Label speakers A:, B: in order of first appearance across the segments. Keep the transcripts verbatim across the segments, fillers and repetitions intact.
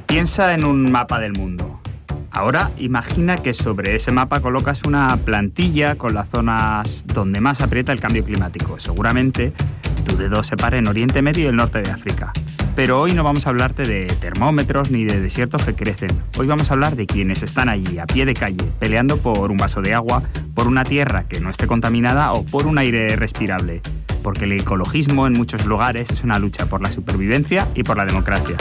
A: Piensa en un mapa del mundo. Ahora imagina que sobre ese mapa colocas una plantilla con las zonas donde más aprieta el cambio climático. Seguramente tu dedo se para en Oriente Medio y el norte de África. Pero hoy no vamos a hablarte de termómetros ni de desiertos que crecen. Hoy vamos a hablar de quienes están allí, a pie de calle, peleando por un vaso de agua, por una tierra que no esté contaminada o por un aire respirable. Porque el ecologismo en muchos lugares es una lucha por la supervivencia y por la democracia.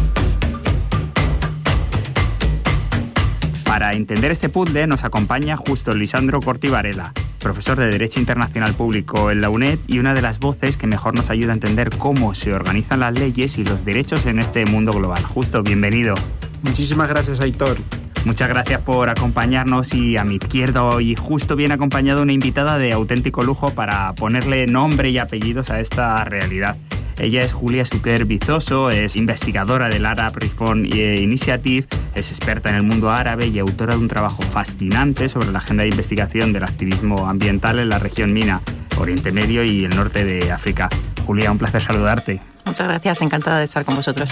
A: Para entender este puzzle nos acompaña Justo Lisandro Corti Varela, profesor de Derecho Internacional Público en la UNED y una de las voces que mejor nos ayuda a entender cómo se organizan las leyes y los derechos en este mundo global. Justo, bienvenido.
B: Muchísimas gracias, Aitor.
A: Muchas gracias por acompañarnos y a mi izquierda hoy justo viene acompañada una invitada de auténtico lujo para ponerle nombre y apellidos a esta realidad. Ella es Julia Suquer Vizoso, es investigadora del Arab Reform Initiative, es experta en el mundo árabe y autora de un trabajo fascinante sobre la agenda de investigación del activismo ambiental en la región MENA, Oriente Medio y el norte de África. Julia, un placer saludarte.
C: Muchas gracias, encantada de estar con vosotros.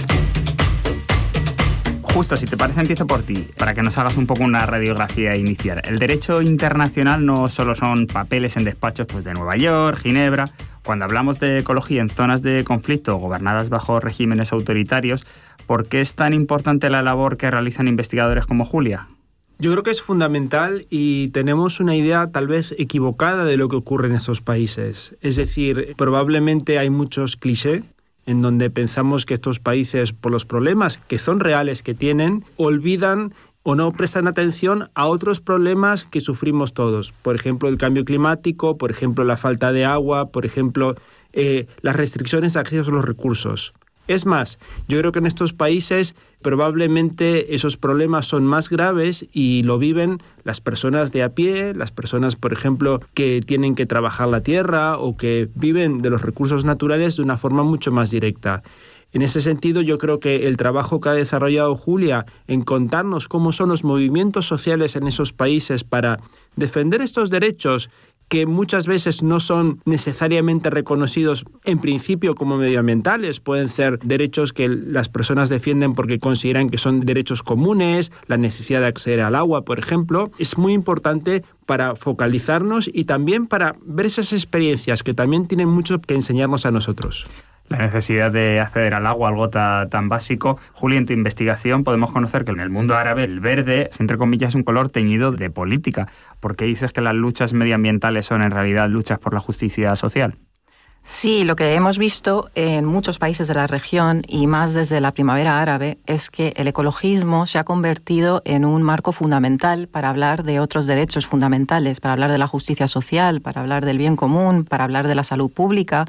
A: Justo, si te parece, empiezo por ti, para que nos hagas un poco una radiografía inicial. El derecho internacional no solo son papeles en despachos pues, de Nueva York, Ginebra. Cuando hablamos de ecología en zonas de conflicto gobernadas bajo regímenes autoritarios, ¿por qué es tan importante la labor que realizan investigadores como Julia?
B: Yo creo que es fundamental y tenemos una idea tal vez equivocada de lo que ocurre en estos países. Es decir, probablemente hay muchos clichés en donde pensamos que estos países, por los problemas que son reales que tienen, olvidan o no prestan atención a otros problemas que sufrimos todos. Por ejemplo, el cambio climático, por ejemplo, la falta de agua, por ejemplo, eh, las restricciones a acceso a los recursos. Es más, yo creo que en estos países probablemente esos problemas son más graves y lo viven las personas de a pie, las personas, por ejemplo, que tienen que trabajar la tierra o que viven de los recursos naturales de una forma mucho más directa. En ese sentido, yo creo que el trabajo que ha desarrollado Julia en contarnos cómo son los movimientos sociales en esos países para defender estos derechos que muchas veces no son necesariamente reconocidos en principio como medioambientales, pueden ser derechos que las personas defienden porque consideran que son derechos comunes, la necesidad de acceder al agua, por ejemplo, es muy importante para focalizarnos y también para ver esas experiencias que también tienen mucho que enseñarnos a nosotros.
A: La necesidad de acceder al agua, algo ta, tan básico. Julia, en tu investigación podemos conocer que en el mundo árabe el verde, entre comillas, es un color teñido de política. ¿Por qué dices que las luchas medioambientales son en realidad luchas por la justicia social?
C: Sí, lo que hemos visto en muchos países de la región y más desde la primavera árabe es que el ecologismo se ha convertido en un marco fundamental para hablar de otros derechos fundamentales, para hablar de la justicia social, para hablar del bien común, para hablar de la salud pública.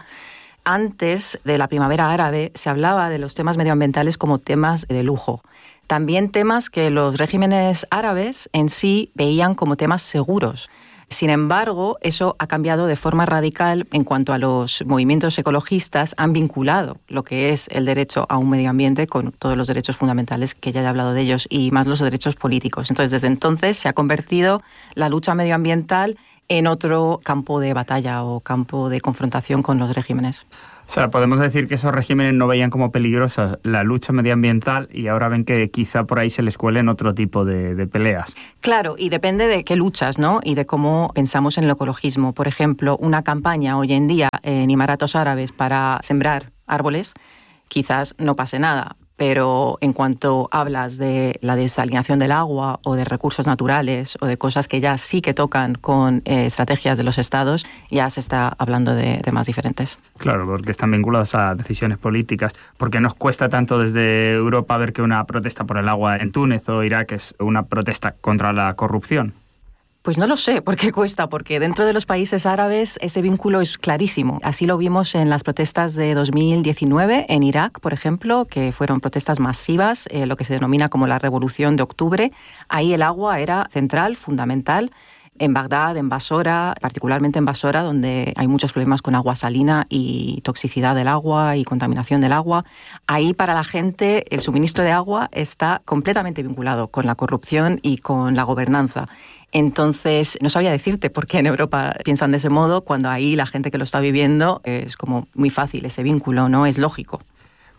C: Antes de la primavera árabe se hablaba de los temas medioambientales como temas de lujo. También temas que los regímenes árabes en sí veían como temas seguros. Sin embargo, eso ha cambiado de forma radical en cuanto a los movimientos ecologistas han vinculado lo que es el derecho a un medio ambiente con todos los derechos fundamentales, que ya he hablado de ellos, y más los derechos políticos. Entonces, desde entonces se ha convertido la lucha medioambiental en otro campo de batalla o campo de confrontación con los regímenes.
A: O sea, podemos decir que esos regímenes no veían como peligrosa la lucha medioambiental y ahora ven que quizá por ahí se les cuelen otro tipo de, de peleas.
C: Claro, y depende de qué luchas, ¿no? Y de cómo pensamos en el ecologismo. Por ejemplo, una campaña hoy en día en Emiratos Árabes para sembrar árboles, quizás no pase nada. Pero en cuanto hablas de la desalinización del agua o de recursos naturales o de cosas que ya sí que tocan con eh, estrategias de los estados, ya se está hablando de temas diferentes.
A: Claro, porque están vinculados a decisiones políticas. ¿Por qué nos cuesta tanto desde Europa ver que una protesta por el agua en Túnez o Irak es una protesta contra la corrupción?
C: Pues no lo sé por qué cuesta, porque dentro de los países árabes ese vínculo es clarísimo. Así lo vimos en las protestas de dos mil diecinueve en Irak, por ejemplo, que fueron protestas masivas, eh, lo que se denomina como la Revolución de Octubre. Ahí el agua era central, fundamental. En Bagdad, en Basora, particularmente en Basora, donde hay muchos problemas con agua salina y toxicidad del agua y contaminación del agua. Ahí para la gente el suministro de agua está completamente vinculado con la corrupción y con la gobernanza. Entonces, no sabría decirte por qué en Europa piensan de ese modo, cuando ahí la gente que lo está viviendo es como muy fácil ese vínculo, ¿no? Es lógico.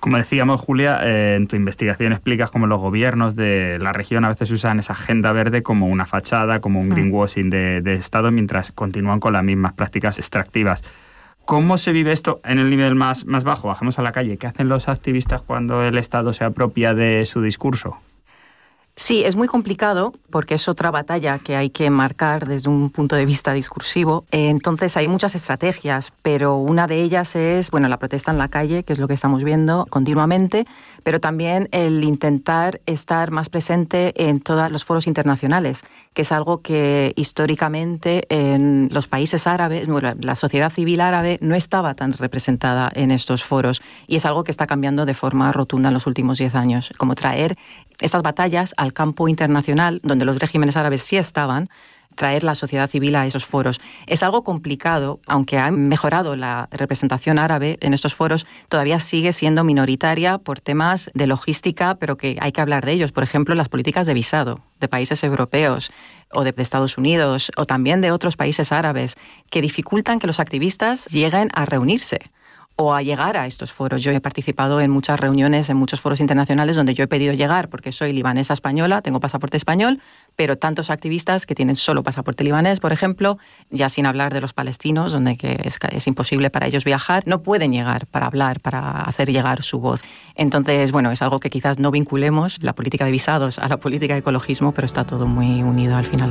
A: Como decíamos, Julia, eh, en tu investigación explicas cómo los gobiernos de la región a veces usan esa agenda verde como una fachada, como un greenwashing de, de Estado, mientras continúan con las mismas prácticas extractivas. ¿Cómo se vive esto en el nivel más, más bajo? Bajemos a la calle. ¿Qué hacen los activistas cuando el Estado se apropia de su discurso?
C: Sí, es muy complicado porque es otra batalla que hay que marcar desde un punto de vista discursivo. Entonces hay muchas estrategias, pero una de ellas es, bueno, la protesta en la calle, que es lo que estamos viendo continuamente, pero también el intentar estar más presente en todos los foros internacionales, que es algo que históricamente en los países árabes, bueno, la sociedad civil árabe no estaba tan representada en estos foros y es algo que está cambiando de forma rotunda en los últimos diez años, como traer estas batallas al campo internacional, donde los regímenes árabes sí estaban, traer la sociedad civil a esos foros. Es algo complicado, aunque ha mejorado la representación árabe en estos foros, todavía sigue siendo minoritaria por temas de logística, pero que hay que hablar de ellos. Por ejemplo, las políticas de visado de países europeos o de Estados Unidos o también de otros países árabes que dificultan que los activistas lleguen a reunirse o a llegar a estos foros. Yo he participado en muchas reuniones, en muchos foros internacionales donde yo he pedido llegar porque soy libanesa española, tengo pasaporte español, pero tantos activistas que tienen solo pasaporte libanés, por ejemplo, ya sin hablar de los palestinos, donde que es, es imposible para ellos viajar, no pueden llegar para hablar, para hacer llegar su voz. Entonces, bueno, es algo que quizás no vinculemos la política de visados a la política de ecologismo, pero está todo muy unido al final.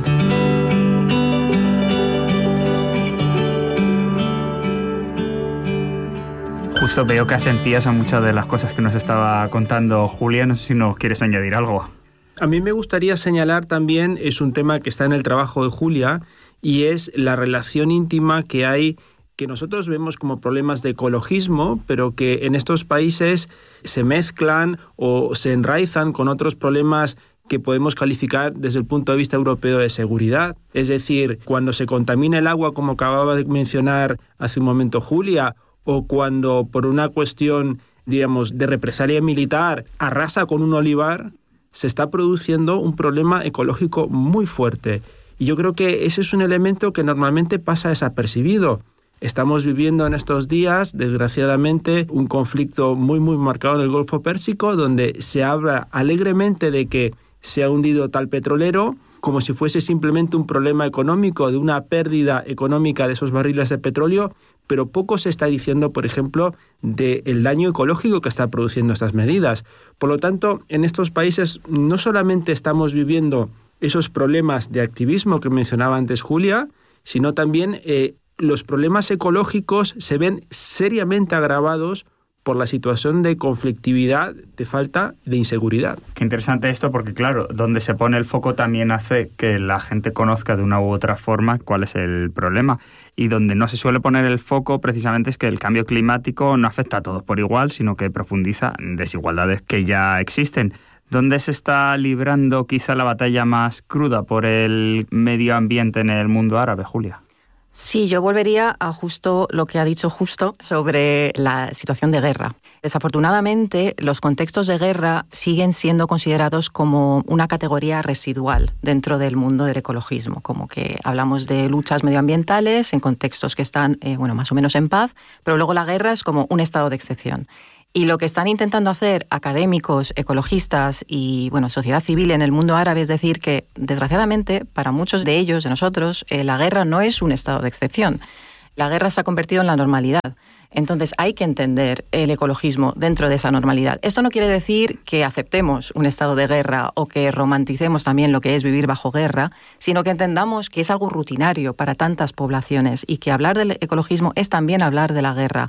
A: Justo veo que asentías a muchas de las cosas que nos estaba contando Julia. No sé si nos quieres añadir algo.
B: A mí me gustaría señalar también, es un tema que está en el trabajo de Julia, y es la relación íntima que hay, que nosotros vemos como problemas de ecologismo, pero que en estos países se mezclan o se enraizan con otros problemas que podemos calificar desde el punto de vista europeo de seguridad. Es decir, cuando se contamina el agua, como acababa de mencionar hace un momento Julia, o cuando por una cuestión, digamos, de represalia militar arrasa con un olivar, se está produciendo un problema ecológico muy fuerte. Y yo creo que ese es un elemento que normalmente pasa desapercibido. Estamos viviendo en estos días, desgraciadamente, un conflicto muy, muy marcado en el Golfo Pérsico, donde se habla alegremente de que se ha hundido tal petrolero, como si fuese simplemente un problema económico, de una pérdida económica de esos barriles de petróleo, pero poco se está diciendo, por ejemplo, del daño ecológico que está produciendo estas medidas. Por lo tanto, en estos países no solamente estamos viviendo esos problemas de activismo que mencionaba antes Julia, sino también eh, los problemas ecológicos se ven seriamente agravados por la situación de conflictividad, de falta de inseguridad.
A: Qué interesante esto porque, claro, donde se pone el foco también hace que la gente conozca de una u otra forma cuál es el problema. Y donde no se suele poner el foco precisamente es que el cambio climático no afecta a todos por igual, sino que profundiza en desigualdades que ya existen. ¿Dónde se está librando quizá la batalla más cruda por el medio ambiente en el mundo árabe, Julia?
C: Sí, yo volvería a justo lo que ha dicho Justo sobre la situación de guerra. Desafortunadamente, los contextos de guerra siguen siendo considerados como una categoría residual dentro del mundo del ecologismo, como que hablamos de luchas medioambientales en contextos que están, eh, bueno, más o menos en paz, pero luego la guerra es como un estado de excepción. Y lo que están intentando hacer académicos, ecologistas y, bueno, sociedad civil en el mundo árabe es decir que, desgraciadamente, para muchos de ellos, de nosotros, eh, la guerra no es un estado de excepción. La guerra se ha convertido en la normalidad. Entonces hay que entender el ecologismo dentro de esa normalidad. Esto no quiere decir que aceptemos un estado de guerra o que romanticemos también lo que es vivir bajo guerra, sino que entendamos que es algo rutinario para tantas poblaciones y que hablar del ecologismo es también hablar de la guerra.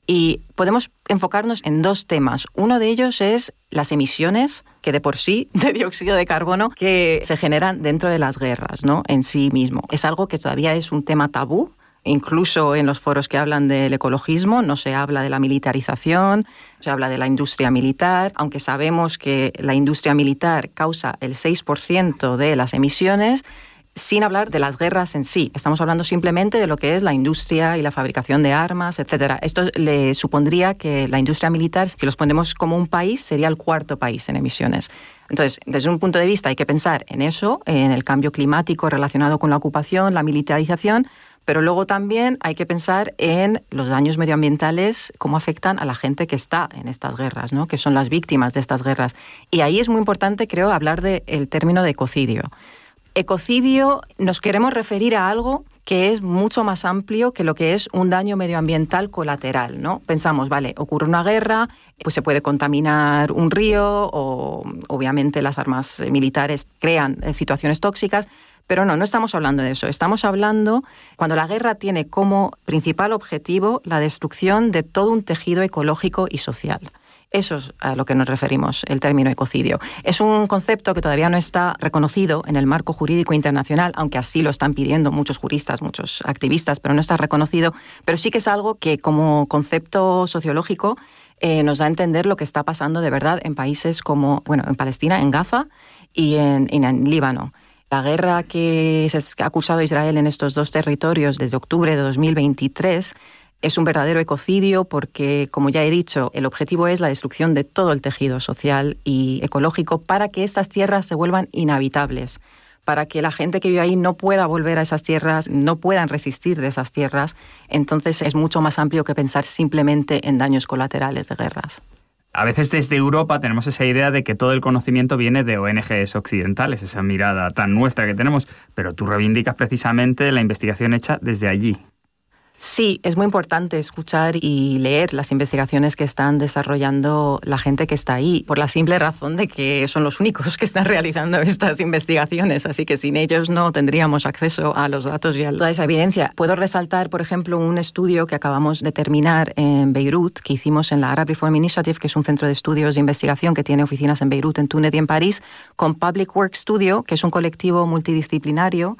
C: Y podemos enfocarnos en dos temas. Uno de ellos es las emisiones, que de por sí, de dióxido de carbono, que se generan dentro de las guerras, ¿no? En sí mismo. Es algo que todavía es un tema tabú. Incluso en los foros que hablan del ecologismo no se habla de la militarización, se habla de la industria militar, aunque sabemos que la industria militar causa el seis por ciento de las emisiones, sin hablar de las guerras en sí. Estamos hablando simplemente de lo que es la industria y la fabricación de armas, etcétera. Esto le supondría que la industria militar, si los ponemos como un país, sería el cuarto país en emisiones. Entonces, desde un punto de vista hay que pensar en eso, en el cambio climático relacionado con la ocupación, la militarización, Pero luego también hay que pensar en los daños medioambientales, cómo afectan a la gente que está en estas guerras, ¿no? Que son las víctimas de estas guerras. Y ahí es muy importante, creo, hablar del término de ecocidio. Ecocidio nos queremos referir a algo que es mucho más amplio que lo que es un daño medioambiental colateral, ¿no? Pensamos, vale, ocurre una guerra, pues se puede contaminar un río o obviamente las armas militares crean situaciones tóxicas, pero no, no estamos hablando de eso. Estamos hablando cuando la guerra tiene como principal objetivo la destrucción de todo un tejido ecológico y social. Eso es a lo que nos referimos, el término ecocidio. Es un concepto que todavía no está reconocido en el marco jurídico internacional, aunque así lo están pidiendo muchos juristas, muchos activistas, pero no está reconocido. Pero sí que es algo que como concepto sociológico eh, nos da a entender lo que está pasando de verdad en países como, bueno, en Palestina, en Gaza y en, en, en Líbano. La guerra que se ha acusado a Israel en estos dos territorios desde octubre de dos mil veintitrés es un verdadero ecocidio porque, como ya he dicho, el objetivo es la destrucción de todo el tejido social y ecológico para que estas tierras se vuelvan inhabitables, para que la gente que vive ahí no pueda volver a esas tierras, no puedan resistir de esas tierras. Entonces es mucho más amplio que pensar simplemente en daños colaterales de guerras.
A: A veces desde Europa tenemos esa idea de que todo el conocimiento viene de O N Ges occidentales, esa mirada tan nuestra que tenemos, pero tú reivindicas precisamente la investigación hecha desde allí.
C: Sí, es muy importante escuchar y leer las investigaciones que están desarrollando la gente que está ahí, por la simple razón de que son los únicos que están realizando estas investigaciones, así que sin ellos no tendríamos acceso a los datos y a toda esa evidencia. Puedo resaltar, por ejemplo, un estudio que acabamos de terminar en Beirut, que hicimos en la Arab Reform Initiative, que es un centro de estudios de investigación que tiene oficinas en Beirut, en Túnez y en París, con Public Work Studio, que es un colectivo multidisciplinario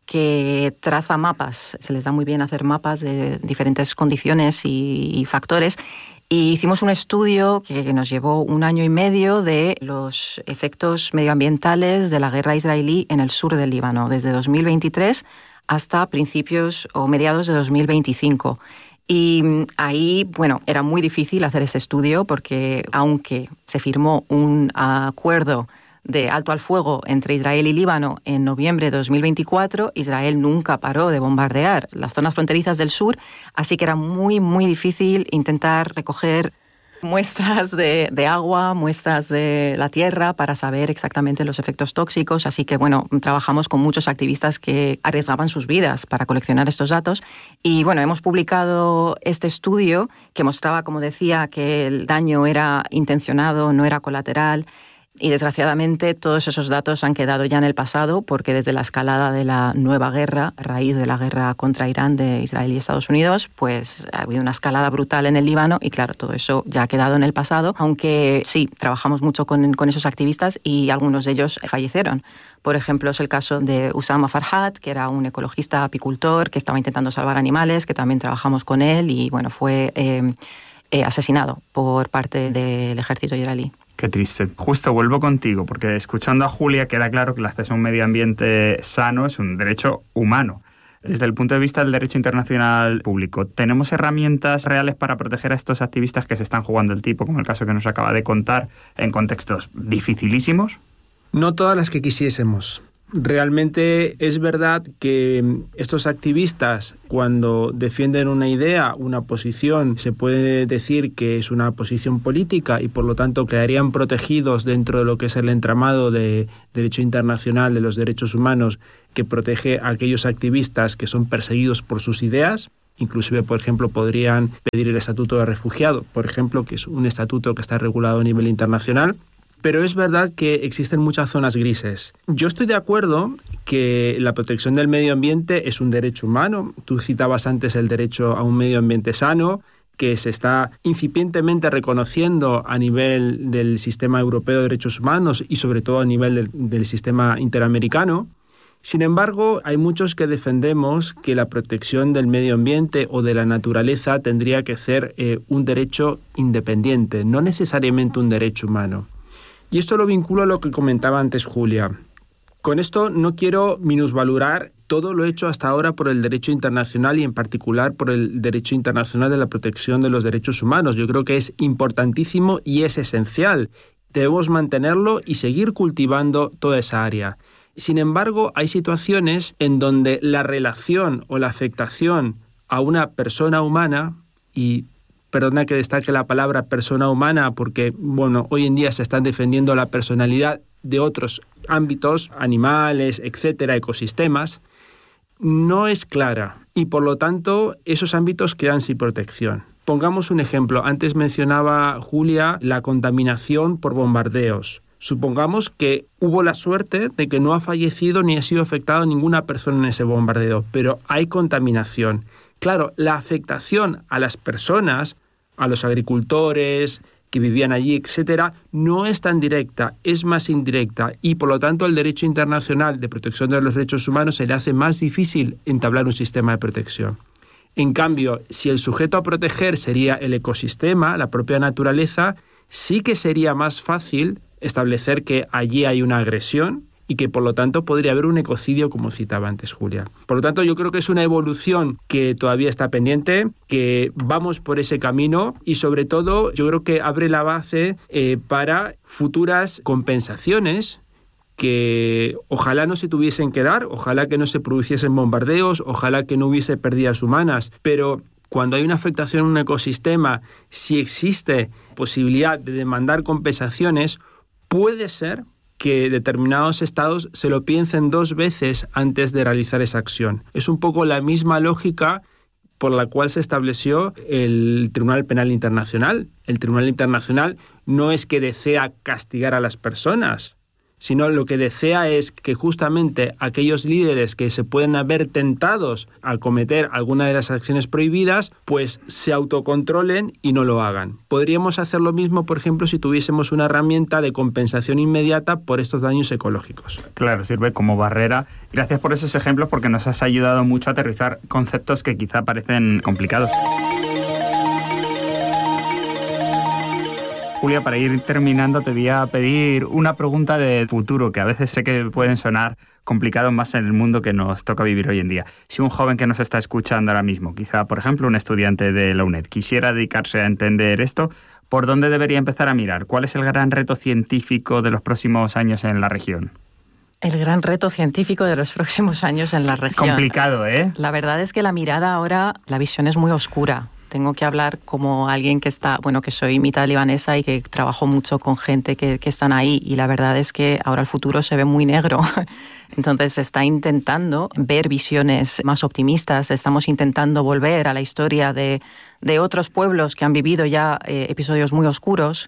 C: que traza mapas. Se les da muy bien hacer mapas de diferentes condiciones y, y factores. Y hicimos un estudio que nos llevó un año y medio de los efectos medioambientales de la guerra israelí en el sur del Líbano, desde dos mil veintitrés hasta principios o mediados de dos mil veinticinco. Y ahí, bueno, era muy difícil hacer ese estudio porque aunque se firmó un acuerdo de alto al fuego entre Israel y Líbano en noviembre de dos mil veinticuatro, Israel nunca paró de bombardear las zonas fronterizas del sur, así que era muy, muy difícil intentar recoger muestras de, de agua, muestras de la tierra para saber exactamente los efectos tóxicos. Así que, bueno, trabajamos con muchos activistas que arriesgaban sus vidas para coleccionar estos datos. Y, bueno, hemos publicado este estudio que mostraba, como decía, que el daño era intencionado, no era colateral. Y desgraciadamente todos esos datos han quedado ya en el pasado porque desde la escalada de la nueva guerra, a raíz de la guerra contra Irán de Israel y Estados Unidos, pues ha habido una escalada brutal en el Líbano y claro, todo eso ya ha quedado en el pasado, aunque sí, trabajamos mucho con, con esos activistas y algunos de ellos fallecieron. Por ejemplo, es el caso de Usama Farhad, que era un ecologista apicultor que estaba intentando salvar animales, que también trabajamos con él y bueno, fue eh, eh, asesinado por parte del ejército israelí.
A: Qué triste. Justo vuelvo contigo, porque escuchando a Julia queda claro que el acceso a un medio ambiente sano es un derecho humano. Desde el punto de vista del derecho internacional público, ¿tenemos herramientas reales para proteger a estos activistas que se están jugando el tipo, como el caso que nos acaba de contar, en contextos dificilísimos?
B: No todas las que quisiésemos. Realmente es verdad que estos activistas, cuando defienden una idea, una posición, se puede decir que es una posición política y por lo tanto quedarían protegidos dentro de lo que es el entramado de derecho internacional de los derechos humanos que protege a aquellos activistas que son perseguidos por sus ideas. Inclusive, por ejemplo, podrían pedir el estatuto de refugiado, por ejemplo, que es un estatuto que está regulado a nivel internacional. Pero es verdad que existen muchas zonas grises. Yo estoy de acuerdo que la protección del medio ambiente es un derecho humano. Tú citabas antes el derecho a un medio ambiente sano, que se está incipientemente reconociendo a nivel del sistema europeo de derechos humanos y sobre todo a nivel del, del sistema interamericano. Sin embargo, hay muchos que defendemos que la protección del medio ambiente o de la naturaleza tendría que ser eh, un derecho independiente, no necesariamente un derecho humano. Y esto lo vinculo a lo que comentaba antes Julia. Con esto no quiero minusvalorar todo lo hecho hasta ahora por el derecho internacional y en particular por el derecho internacional de la protección de los derechos humanos. Yo creo que es importantísimo y es esencial. Debemos mantenerlo y seguir cultivando toda esa área. Sin embargo, hay situaciones en donde la relación o la afectación a una persona humana, y perdona que destaque la palabra persona humana porque, bueno, hoy en día se están defendiendo la personalidad de otros ámbitos, animales, etcétera, ecosistemas, no es clara y por lo tanto esos ámbitos quedan sin protección. Pongamos un ejemplo. Antes mencionaba Julia la contaminación por bombardeos. Supongamos que hubo la suerte de que no ha fallecido ni ha sido afectado ninguna persona en ese bombardeo, pero hay contaminación. Claro, la afectación a las personas, a los agricultores que vivían allí, etcétera, no es tan directa, es más indirecta y por lo tanto el derecho internacional de protección de los derechos humanos se le hace más difícil entablar un sistema de protección. En cambio, si el sujeto a proteger sería el ecosistema, la propia naturaleza, sí que sería más fácil establecer que allí hay una agresión y que por lo tanto podría haber un ecocidio, como citaba antes Julia. Por lo tanto, yo creo que es una evolución que todavía está pendiente, que vamos por ese camino y sobre todo yo creo que abre la base eh, para futuras compensaciones que ojalá no se tuviesen que dar, ojalá que no se produciesen bombardeos, ojalá que no hubiese pérdidas humanas, pero cuando hay una afectación en un ecosistema, si existe posibilidad de demandar compensaciones, puede ser que determinados estados se lo piensen dos veces antes de realizar esa acción. Es un poco la misma lógica por la cual se estableció el Tribunal Penal Internacional. El Tribunal Internacional no es que desea castigar a las personas, sino lo que desea es que justamente aquellos líderes que se pueden haber tentados a cometer alguna de las acciones prohibidas, pues se autocontrolen y no lo hagan. Podríamos hacer lo mismo, por ejemplo, si tuviésemos una herramienta de compensación inmediata por estos daños ecológicos.
A: Claro, sirve como barrera. Gracias por esos ejemplos porque nos has ayudado mucho a aterrizar conceptos que quizá parecen complicados. Julia, para ir terminando, te voy a pedir una pregunta de futuro, que a veces sé que pueden sonar complicados más en el mundo que nos toca vivir hoy en día. Si un joven que nos está escuchando ahora mismo, quizá, por ejemplo, un estudiante de la UNED, quisiera dedicarse a entender esto, ¿por dónde debería empezar a mirar? ¿Cuál es el gran reto científico de los próximos años en la región?
C: El gran reto científico de los próximos años en la región.
A: Complicado, ¿eh?
C: La verdad es que la mirada ahora, la visión es muy oscura. Tengo que hablar como alguien que está, bueno, que soy mitad libanesa y que trabajo mucho con gente que, que están ahí y la verdad es que ahora el futuro se ve muy negro. Entonces se está intentando ver visiones más optimistas, estamos intentando volver a la historia de, de otros pueblos que han vivido ya eh, episodios muy oscuros,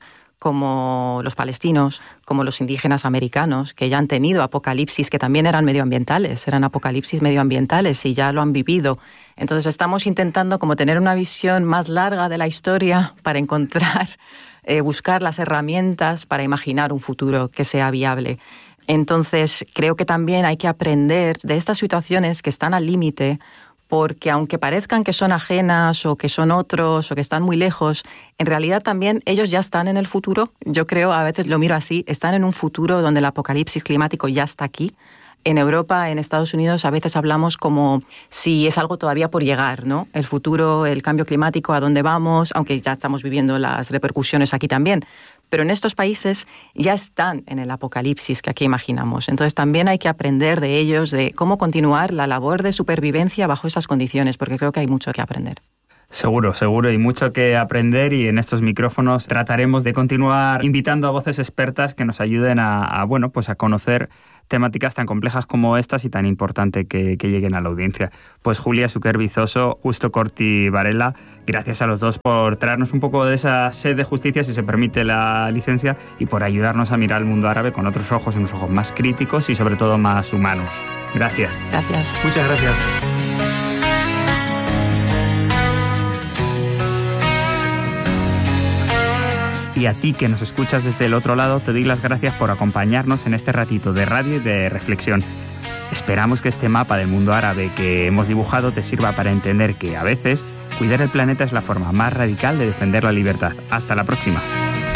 C: como los palestinos, como los indígenas americanos, que ya han tenido apocalipsis que también eran medioambientales, eran apocalipsis medioambientales y ya lo han vivido. Entonces estamos intentando como tener una visión más larga de la historia para encontrar, eh, buscar las herramientas para imaginar un futuro que sea viable. Entonces creo que también hay que aprender de estas situaciones que están al límite, porque aunque parezcan que son ajenas o que son otros o que están muy lejos, en realidad también ellos ya están en el futuro. Yo creo, a veces lo miro así, están en un futuro donde el apocalipsis climático ya está aquí. En Europa, en Estados Unidos, a veces hablamos como si es algo todavía por llegar, ¿no? El futuro, el cambio climático, a dónde vamos, aunque ya estamos viviendo las repercusiones aquí también. Pero en estos países ya están en el apocalipsis que aquí imaginamos. Entonces también hay que aprender de ellos, de cómo continuar la labor de supervivencia bajo esas condiciones, porque creo que hay mucho que aprender.
A: Seguro, seguro, y mucho que aprender, y en estos micrófonos trataremos de continuar invitando a voces expertas que nos ayuden a, a bueno, pues a conocer temáticas tan complejas como estas y tan importante que, que lleguen a la audiencia. Pues Julia Suquer-Vizoso, Justo Corti Varela, gracias a los dos por traernos un poco de esa sed de justicia, si se permite la licencia, y por ayudarnos a mirar el mundo árabe con otros ojos, unos ojos más críticos y sobre todo más humanos. Gracias.
C: Gracias.
B: Muchas gracias.
A: Y a ti que nos escuchas desde el otro lado, te doy las gracias por acompañarnos en este ratito de radio y de reflexión. Esperamos que este mapa del mundo árabe que hemos dibujado te sirva para entender que, a veces, cuidar el planeta es la forma más radical de defender la libertad. Hasta la próxima.